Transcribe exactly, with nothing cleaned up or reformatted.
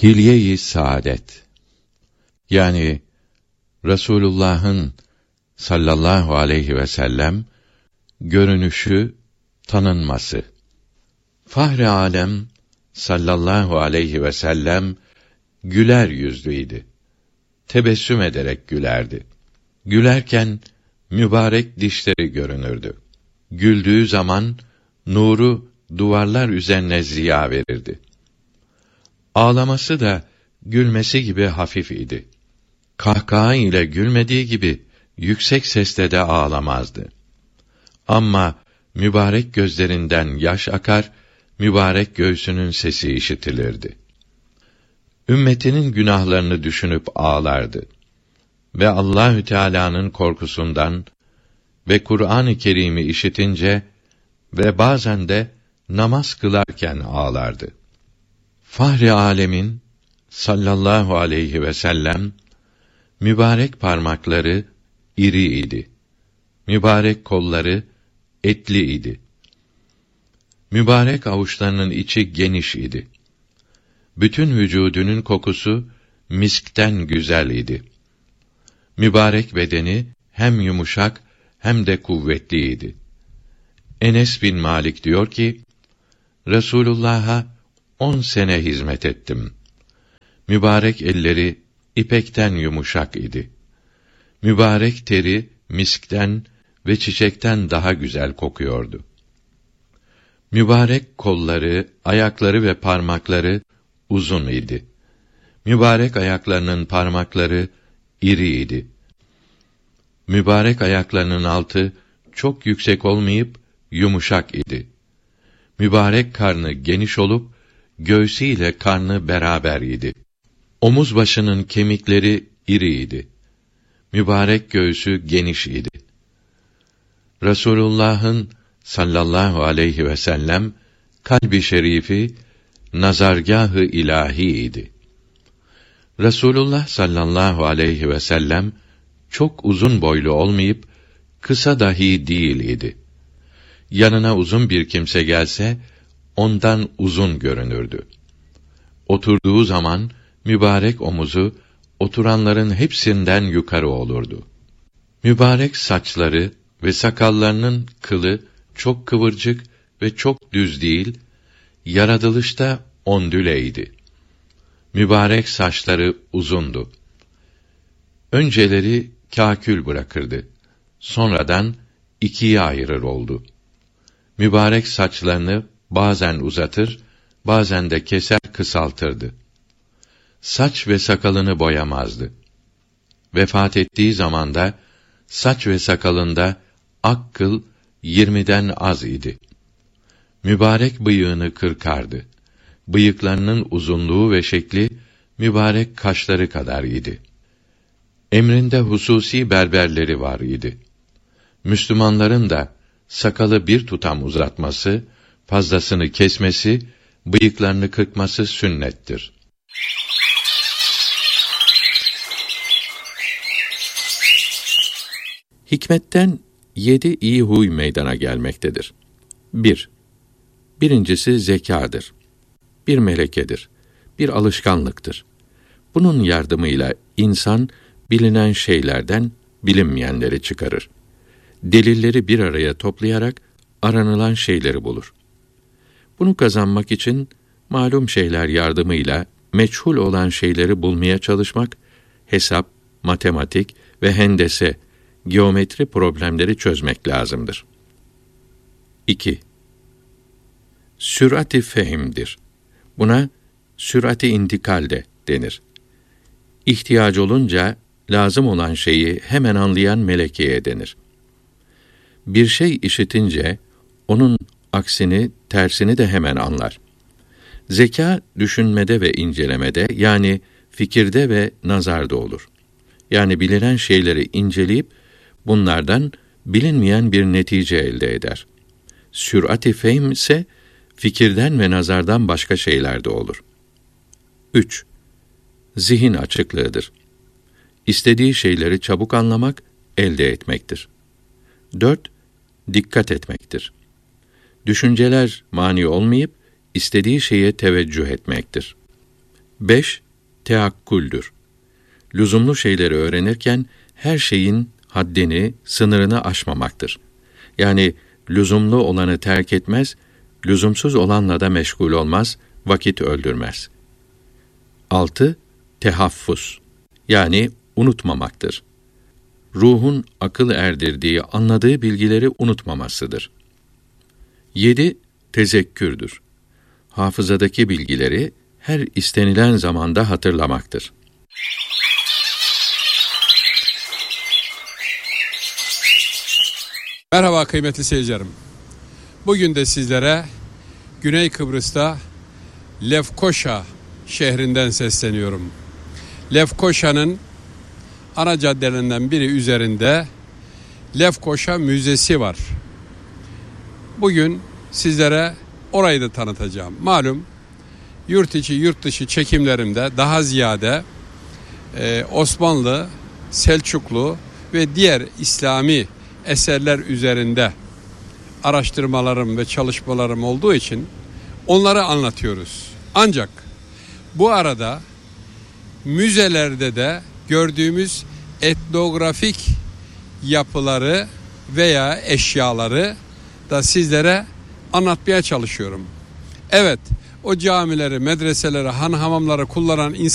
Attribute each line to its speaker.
Speaker 1: Hilye-i Saadet, yani Resulullah'ın sallallahu aleyhi ve sellem görünüşü, tanınması. Fahri alem sallallahu aleyhi ve sellem güler yüzlüydi. Tebessüm ederek gülerdi. Gülerken mübarek dişleri görünürdü. Güldüğü zaman nuru duvarlar üzerine ziya verirdi. Ağlaması da gülmesi gibi hafif idi. Kahkaha ile gülmediği gibi yüksek sesle de ağlamazdı. Ama mübarek gözlerinden yaş akar, mübarek göğsünün sesi işitilirdi. Ümmetinin günahlarını düşünüp ağlardı. Ve Allahü Teala'nın korkusundan ve Kur'an-ı Kerim'i işitince ve bazen de namaz kılarken ağlardı. Fahri âlemin sallallahu aleyhi ve sellem mübarek parmakları iri idi. Mübarek kolları etli idi. Mübarek avuçlarının içi geniş idi. Bütün vücudunun kokusu miskten güzel idi. Mübarek bedeni hem yumuşak hem de kuvvetliydi. Enes bin Malik diyor ki, Resulullah'a on sene hizmet ettim. Mübarek elleri ipekten yumuşak idi. Mübarek teri miskten ve çiçekten daha güzel kokuyordu. Mübarek kolları, ayakları ve parmakları uzun idi. Mübarek ayaklarının parmakları iri idi. Mübarek ayaklarının altı çok yüksek olmayıp yumuşak idi. Mübarek karnı geniş olup göğsüyle karnı beraber idi. Omuz başının kemikleri iri idi. Mübarek göğsü geniş idi. Resulullah'ın sallallahu aleyhi ve sellem kalbi şerifi nazargâh-ı ilahi idi. Resulullah sallallahu aleyhi ve sellem çok uzun boylu olmayıp kısa dahi değil idi. Yanına uzun bir kimse gelse ondan uzun görünürdü. Oturduğu zaman mübarek omuzu oturanların hepsinden yukarı olurdu. Mübarek saçları ve sakallarının kılı çok kıvırcık ve çok düz değil, yaratılışta ondüleydi. Mübarek saçları uzundu. Önceleri kâkül bırakırdı. Sonradan ikiye ayırır oldu. Mübarek saçlarını bazen uzatır, bazen de keser kısaltırdı. Saç ve sakalını boyamazdı. Vefat ettiği zamanda saç ve sakalında ak kıl yirmiden az idi. Mübarek bıyığını kırkardı. Bıyıklarının uzunluğu ve şekli mübarek kaşları kadar idi. Emrinde hususi berberleri var idi. Müslümanların da sakalı bir tutam uzatması, fazlasını kesmesi, bıyıklarını kırpması sünnettir.
Speaker 2: Hikmetten yedi iyi huy meydana gelmektedir. Bir. Birincisi zekâdır. Bir melekedir. Bir alışkanlıktır. Bunun yardımıyla insan bilinen şeylerden bilinmeyenleri çıkarır. Delilleri bir araya toplayarak aranılan şeyleri bulur. Bunu kazanmak için malum şeyler yardımıyla meçhul olan şeyleri bulmaya çalışmak, hesap, matematik ve hendese, geometri problemleri çözmek lazımdır. İki. Sürati fehimdir. Buna sürati intikal de denir. İhtiyaç olunca lazım olan şeyi hemen anlayan melekeye denir. Bir şey işitince onun aksini, tersini de hemen anlar. Zeka düşünmede ve incelemede, yani fikirde ve nazarda olur. Yani bilinen şeyleri inceleyip bunlardan bilinmeyen bir netice elde eder. Sürati fehm ise fikirden ve nazardan başka şeylerde olur. Üç. Zihin açıklığıdır. İstediği şeyleri çabuk anlamak, elde etmektir. Dört. Dikkat etmektir. Düşünceler mani olmayıp istediği şeye teveccüh etmektir. Beş, teakkuldür. Lüzumlu şeyleri öğrenirken her şeyin haddini, sınırını aşmamaktır. Yani lüzumlu olanı terk etmez, lüzumsuz olanla da meşgul olmaz, vakit öldürmez. Altı, tehaffuz. Yani unutmamaktır. Ruhun akıl erdirdiği, anladığı bilgileri unutmamasıdır. Yedi, tezekkürdür. Hafızadaki bilgileri her istenilen zamanda hatırlamaktır.
Speaker 3: Merhaba kıymetli seyircilerim. Bugün de sizlere Güney Kıbrıs'ta Lefkoşa şehrinden sesleniyorum. Lefkoşa'nın ana caddelerinden biri üzerinde Lefkoşa Müzesi var. Bugün sizlere orayı da tanıtacağım. Malum yurt içi yurt dışı çekimlerimde daha ziyade e, Osmanlı, Selçuklu ve diğer İslami eserler üzerinde araştırmalarım ve çalışmalarım olduğu için onları anlatıyoruz. Ancak bu arada müzelerde de gördüğümüz etnografik yapıları veya eşyaları da sizlere anlatmaya çalışıyorum. Evet, o camileri, medreseleri, han hamamları kullanan insan